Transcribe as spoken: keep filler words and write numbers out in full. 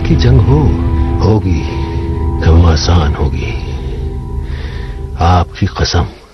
की जंग हो होगी, कम आसान होगी। आपकी कसम।